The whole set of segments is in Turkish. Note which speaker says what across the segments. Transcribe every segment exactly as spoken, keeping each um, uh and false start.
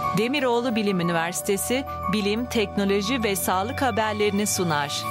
Speaker 1: Demiroğlu Bilim Üniversitesi bilim, teknoloji ve sağlık haberlerini sunar.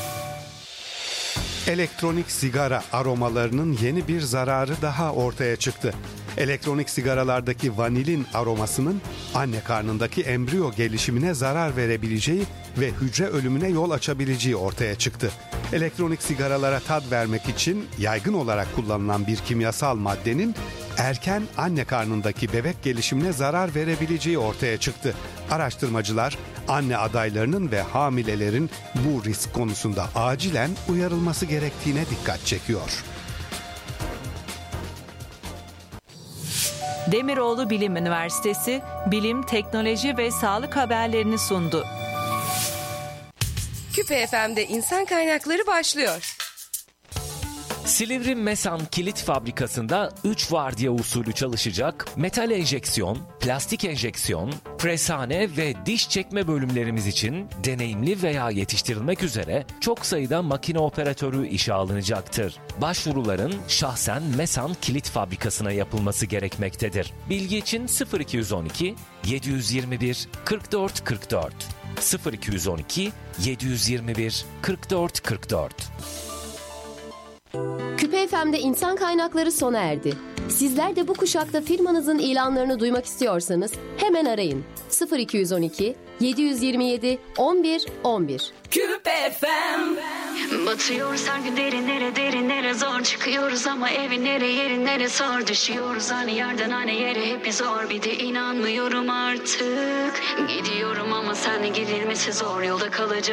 Speaker 2: Elektronik sigara aromalarının yeni bir zararı daha ortaya çıktı. Elektronik sigaralardaki vanilin aromasının anne karnındaki embriyo gelişimine zarar verebileceği ve hücre ölümüne yol açabileceği ortaya çıktı. Elektronik sigaralara tat vermek için yaygın olarak kullanılan bir kimyasal maddenin erken anne karnındaki bebek gelişimine zarar verebileceği ortaya çıktı. Araştırmacılar anne adaylarının ve hamilelerin bu risk konusunda acilen uyarılması gerektiğine dikkat çekiyor.
Speaker 1: Demiroğlu Bilim Üniversitesi bilim, teknoloji ve sağlık haberlerini sundu.
Speaker 3: Küpe F M'de insan kaynakları başlıyor.
Speaker 4: Silivri Mesan Kilit Fabrikası'nda üç vardiya usulü çalışacak metal enjeksiyon, plastik enjeksiyon, preshane ve diş çekme bölümlerimiz için deneyimli veya yetiştirilmek üzere çok sayıda makine operatörü işe alınacaktır. Başvuruların şahsen Mesan Kilit Fabrikası'na yapılması gerekmektedir. Bilgi için sıfır iki yüz on iki yedi yüz yirmi bir kırk dört kırk dört sıfır iki yüz on iki yedi yüz yirmi bir kırk dört kırk dört.
Speaker 5: Küpe F M'de insan kaynakları sona erdi. Sizler de bu kuşakta firmanızın ilanlarını duymak istiyorsanız hemen arayın. sıfır iki yüz on iki yedi yüz yirmi yedi on bir on bir.
Speaker 6: Küpe F M.
Speaker 7: Batıyoruz her gün derinlere derinlere zor çıkıyoruz ama evin nere yerin nere sor düşüyoruz aynı yerden aynı yere hep bir zor bir de inanmıyorum artık gidiyorum ama sen gidilmesi zor yolda kalıcı